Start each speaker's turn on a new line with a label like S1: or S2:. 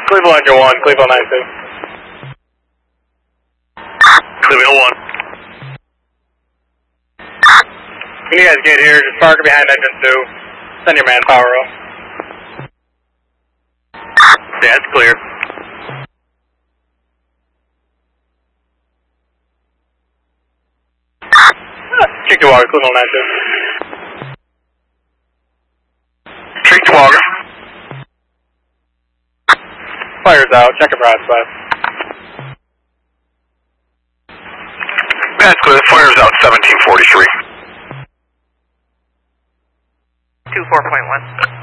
S1: Cleveland under 1, Cleveland 92.
S2: Cleveland 1.
S1: When you guys get here, just park behind engine 2. Send your manpower up.
S2: Yeah, it's clear.
S1: Check the water, Cleveland 92.
S2: Treat the water.
S1: Fire's out, check a broadside.
S2: That's clear, fire's out 1743.
S3: 24.1.